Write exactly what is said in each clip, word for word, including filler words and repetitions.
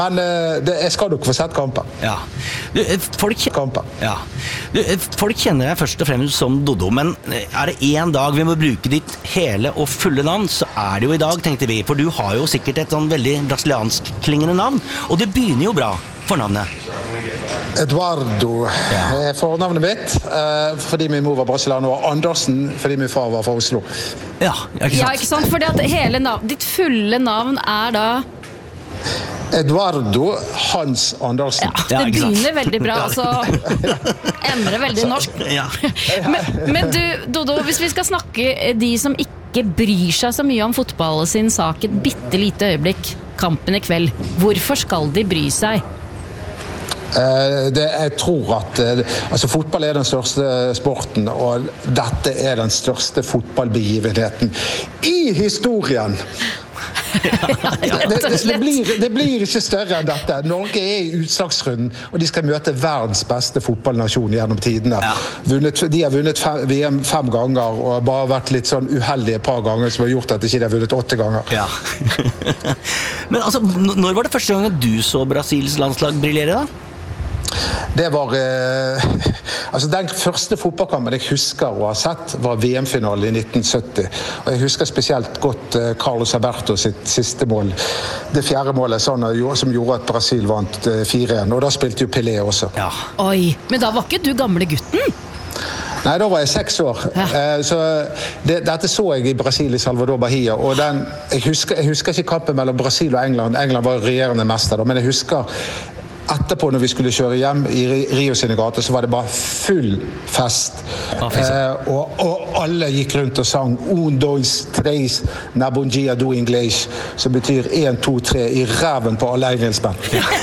Men det, jeg skal nok få sett kampen. Ja. Du, folk, kampen. Ja. Du, folk kjenner deg først og fremst som Dodo, men er det en dag vi må bruke ditt hele og fulle navn, så er det jo i dag, tenkte vi, for du har jo sikkert et sånn veldig brasiliansk klingende navn, og det begynner jo bra for navnet. Eduardo er fornavnet mitt, fordi min mor var brasilianer, og Andersen fordi min far var fra Oslo. Ja, ikke sant? Ja, ikke sant, fordi at hele navn, ditt fulle navn er da... Eduardo Hans Andersen. Ja, det begynner veldig bra, altså ender veldig norsk. Ja. men, men du, Dodo, hvis vi skal snakke de som ikke bryr seg så mye om fotball sin sak et bitte lite øyeblikk, kampen i kveld, hvorfor skal de bry seg? Uh, det, jeg tror at uh, altså, fotball er den største sporten, og dette er den største fotballbegivenheten i historien. Ja, ja, det, det, det, blir, det blir ikke større enn dette. Norge er i utslagsrunden, og de skal møte verdens beste fotballnasjon gjennom tidene. Ja. Vunnet, de har vunnet fem, V M fem ganger, og bare vært litt sånn uheldige et par ganger, som har gjort at de ikke har vunnet åtte ganger. Ja. Men altså, når var det første gang du så Brasils landslag briljere da? Det var eh, altså den første fotballkampen jeg husker å ha sett var V M-finale i nitten sytti, og jeg husker spesielt godt eh, Carlos Alberto sitt siste mål, det fjerde målet sånn, som gjorde at Brasil vant eh, fire en, og da spilte jo Pelé også. Ja. Oi, men da var ikke du gamle gutten? Nei, da var jeg seks år. Ja. Eh, så det, dette så jeg i Brasil i Salvador Bahia, og den, jeg, husker, jeg husker ikke kampen mellom Brasil og England. England var regjerende mester, da, men jeg husker etterpå når vi skulle kjøre hjem i Rio sine gater, så var det bare full fest. Ah, eh, og, og alle gikk rundt og sang un, dos, tres, na bom dia do inglês, som betyr en, to, tre i ræven på alle engelskmenn.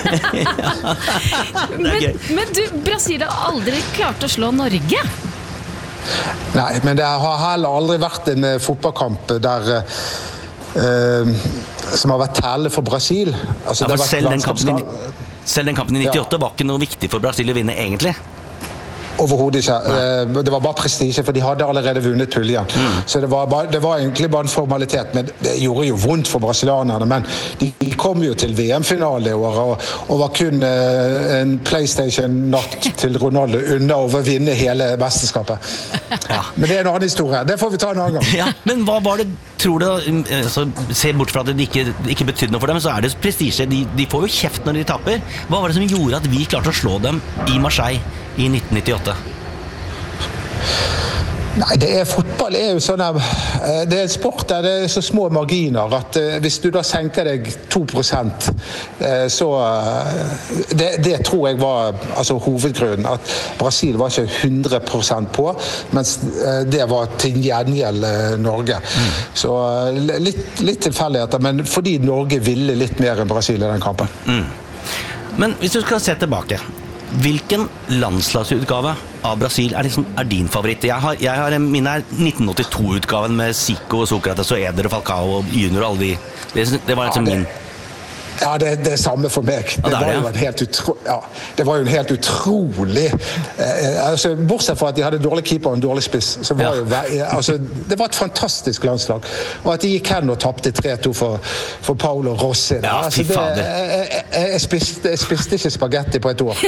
men, men du, Brasil har aldri klart å slå Norge? Nei, men det har heller aldri vært en uh, fotballkamp der uh, som har vært tale for Brasil. Altså, ja, det har vært selv den kampen Selv den kampen i nittiåtte ja. Var ikke noe viktig for Brasil å vinne, egentlig. Overhodet ikke. Nei. Det var bare prestige, for de hadde allerede vunnet puljen. Mm. Så det var, bare, det var egentlig bare en formalitet, men det gjorde jo vondt for brasilianerne. Men de kom jo til V M-finale i år, og, og var kun uh, en PlayStation-natt til Ronaldo unna å vinne hele mesterskapet. Ja. Men det er en annen historie. Det får vi ta en annen gang. Ja, men hva var det, tror du, altså, se bort fra at det ikke, ikke betydde noe for dem, så er det prestige. De, de får jo kjeft når de taper. Hva var det som gjorde at vi klarte å slå dem i Marseille i nitten nittiåtte? Nei, det er fotball er jo sånn det er en sport der det er så små marginer at uh, hvis du da senker deg to prosent uh, så uh, det, det tror jeg var altså hovedgrunnen at Brasil var ikke hundre prosent på, mens uh, det var til gjengjeld uh, Norge. Mm. Så uh, litt, litt tilfeldigheter, men fordi Norge ville litt mer enn Brasil i den kampen. Mm. Men hvis du skal se tilbake, hvilken landslagsutgave av Brasil er, liksom, er din favoritt? Jeg har, jeg har min er nitten åttito-utgaven med Zico, Sokrates og Eder og Falcao og Junior og alle de. Det, det var liksom ja, det, min. Ja, det, det er samme for meg. Det, ja, det, var ja. jo en helt utro, ja, det var jo en helt utrolig eh, altså, bortsett fra at de hadde dårlig keeper og en dårlig spiss, så var ja. jo altså, det var et fantastisk landslag. Og at de gikk hen og tappte tre to for, for Paulo Rossi. Ja, altså, fy fader. Jeg, jeg, jeg, spiste, jeg spiste ikke spagetti på et år.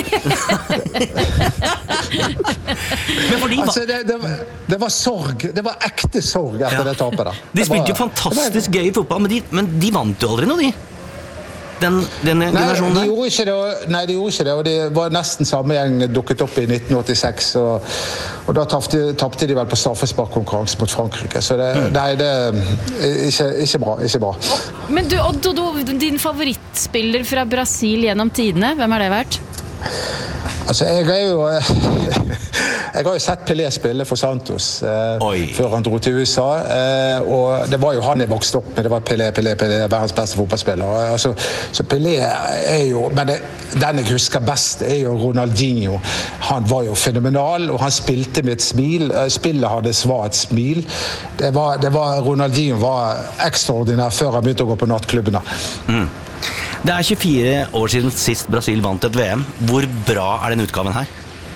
Men fordi, altså, det, det, var, det var sorg. Det var ekte sorg etter ja. det tapet der. De spilte jo fantastisk gøy i fotball, men de, men de vant jo aldri noe, de. Den, den nei, de gjorde ikke det, nei, de gjorde ikke det, og det var nesten samme gjeng dukket opp i nitten åttiseks, og, og da tapte, tapte de vel på straffesparkkonkurranse mot Frankrike, så det, mm. nei, det er ikke, ikke bra, ikke bra. Men du, og Dodo, din favorittspiller fra Brasil gjennom tidene, hvem har det vært? Altså, jeg er jo jeg har jo sett Pelé spille for Santos eh, før han dro til U S A, eh, og det var jo han jeg vokste opp med, det var Pelé, Pelé, Pelé, verdens beste fotballspiller. Altså, så Pelé er jo, men det, den jeg husker best er jo Ronaldinho. Han var jo fenomenal, og han spilte med et smil. Spillet hans var et smil. Det var, det var, Ronaldinho var ekstraordinær før han begynte å gå på nattklubbene. Mm. Det er tjuefire år siden sist Brasil vant et V M. Hvor bra er den utgaven her?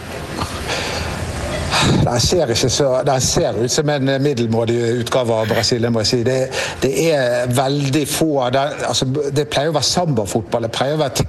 Den ser, ikke så, den ser ut som en middelmådig utgave av Brasil, må jeg si. Det, det er veldig få, det, altså, det pleier å være samba-fotball, det pleier å være